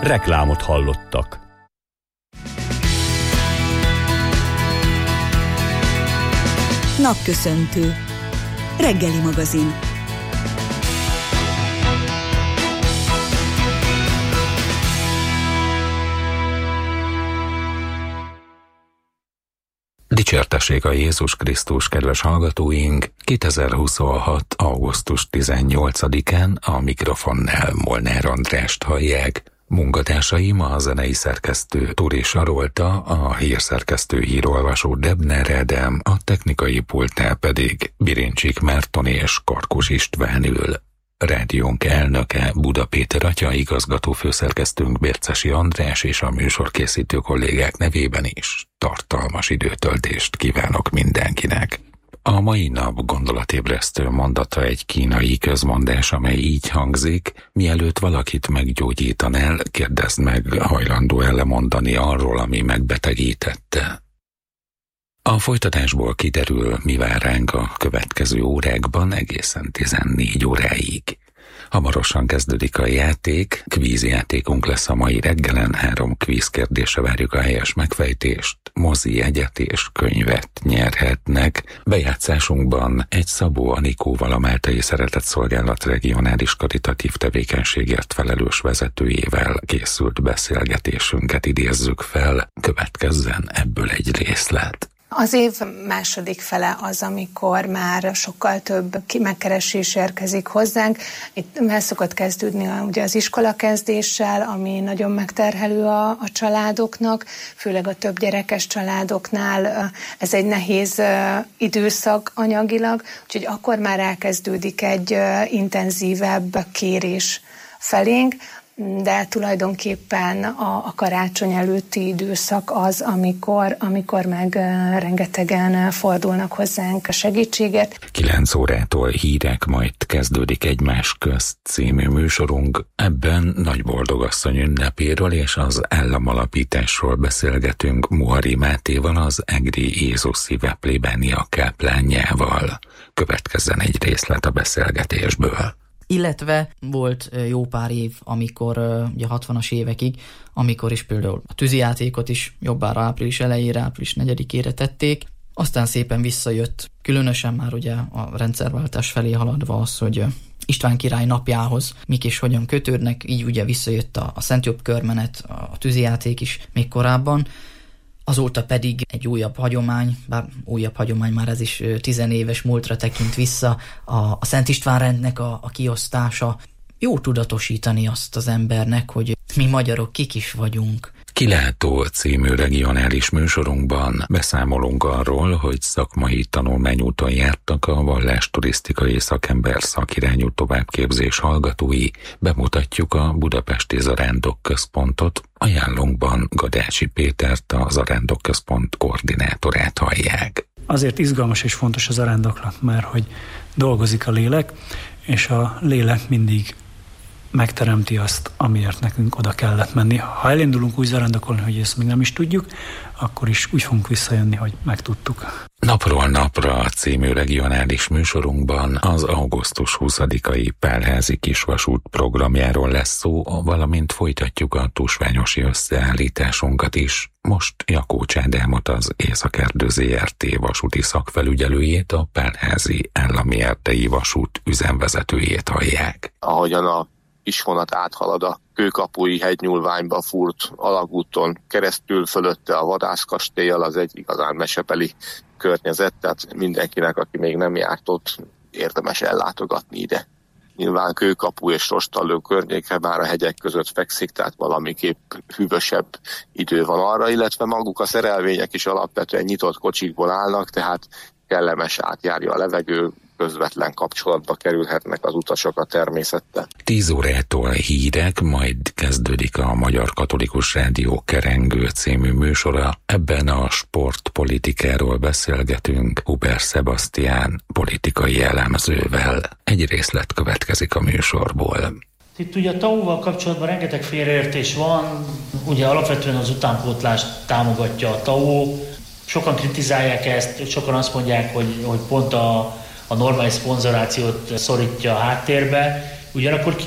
Reklámot hallottak. Napköszöntő. Reggeli magazin. Dicsértessék a Jézus Krisztus, kedves hallgatóink! 2026. augusztus 18-án a mikrofonnál Molnár Andrást hallják. Munkatársaim a zenei szerkesztő Turi Sarolta, a hírszerkesztő hírolvasó Debner Ádám, a technikai pultnál pedig Birincsik Márton és Karkus István ül. Rádiónk elnöke Buda Péter atya, igazgató főszerkesztőnk Bércesi András és a műsorkészítő kollégák nevében is tartalmas időtöltést kívánok mindenkinek. A mai nap gondolatébresztő mondata egy kínai közmondás, amely így hangzik: mielőtt valakit meggyógyítanál, kérdezd meg, hajlandó-e lemondani arról, ami megbetegítette. A folytatásból kiderül, mi vár ránk a következő órákban egészen 14 óráig. Hamarosan kezdődik a játék, kvízjátékunk lesz a mai reggelen, 3 kvízkérdésre várjuk a helyes megfejtést, mozi jegyet és könyvet nyerhetnek. Bejátszásunkban egy Szabó Anikóval, a Máltai Szeretetszolgálat regionális karitatív tevékenységért felelős vezetőjével készült beszélgetésünket idézzük fel, következzen ebből egy részlet. Az év második fele az, amikor már sokkal több megkeresés érkezik hozzánk. Itt el szokott kezdődni ugye az iskolakezdéssel, ami nagyon megterhelő a családoknak, főleg a több gyerekes családoknál. Ez egy nehéz időszak anyagilag, úgyhogy akkor már elkezdődik egy intenzívebb kérés felénk, de tulajdonképpen a karácsony előtti időszak az, amikor meg rengetegen fordulnak hozzánk a segítségért. 9 órától hírek, majd kezdődik Egymás közt című műsorunk. Ebben Nagyboldogasszony ünnepéről és az államalapításról beszélgetünk Muhari Mátéval, az egri Jézus Szíve plébánia káplánjával. Következzen egy részlet a beszélgetésből. Illetve volt jó pár év, amikor ugye 60-as évekig, amikor is például a tűzijátékot is jobbára április elejére, április 4-ére tették, aztán szépen visszajött, különösen már ugye a rendszerváltás felé haladva az, hogy István király napjához mik és hogyan kötődnek, így ugye visszajött a Szent Jobb körmenet, a tűzijáték is még korábban. Azóta pedig egy újabb hagyomány, bár újabb hagyomány már ez is 10 éves múltra tekint vissza, a Szent István rendnek a kiosztása. Jó tudatosítani azt az embernek, hogy mi magyarok kik is vagyunk. Kilátó című regionális műsorunkban beszámolunk arról, hogy szakmai tanulmányúton jártak a vallásturisztikai szakember szakirányú továbbképzés hallgatói, bemutatjuk a Budapesti Zarándok Központot, ajánlónkban Gadácsi Pétert, a Zarándok Központ koordinátorát hallják. Azért izgalmas és fontos az zarándoklat, mert hogy dolgozik a lélek, és a lélek mindig megteremti azt, amiért nekünk oda kellett menni. Ha elindulunk úgy zarándokolni, hogy ezt még nem is tudjuk, akkor is úgy fogunk visszajönni, hogy megtudtuk. Napról napra című regionális műsorunkban az augusztus 20-ai Pálházi Kisvasút programjáról lesz szó, valamint folytatjuk a tusványosi összeállításunkat is. Most Jakócs Ádámot, az Észak-Erdő Zrt. Vasúti szakfelügyelőjét, a Pálházi Állami Erdei Vasút üzemvezetőjét hallják. Ahogyan a kisvonat áthalad a Kőkapui hegynyúlványba fúrt alagúton keresztül, fölötte a vadászkastéllyal, az egy igazán mesebeli környezet, tehát mindenkinek, aki még nem járt ott, érdemes ellátogatni ide. Nyilván Kőkapu és Rostalló környéke már a hegyek között fekszik, tehát valamiképp hűvösebb idő van arra, illetve maguk a szerelvények is alapvetően nyitott kocsikból állnak, tehát kellemes, átjárja a levegő, közvetlen kapcsolatba kerülhetnek az utasok a természettel. 10 órától hírek, majd kezdődik a Magyar Katolikus Rádió Kerengő című műsora. Ebben a sportpolitikáról beszélgetünk Huber Sebastián politikai elemzővel. Egy részlet következik a műsorból. Itt ugye a TAO-val kapcsolatban rengeteg félreértés van, ugye alapvetően az utánpótlást támogatja a TAO, sokan kritizálják ezt, sokan azt mondják, hogy pont a normális szponzorációt szorítja a háttérbe, ugyanakkor